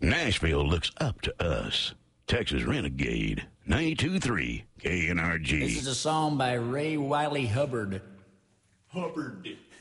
Nashville looks up to us. Texas Renegade, 92.3 KNRG. This is a song by Ray Wiley Hubbard. Hubbard.